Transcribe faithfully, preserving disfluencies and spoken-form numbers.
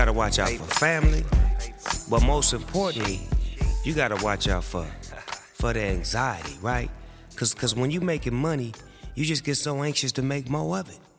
gotta watch out for family, but most importantly, you gotta watch out for for the anxiety, right? Cause, cause when you making money, you just get so anxious to make more of it.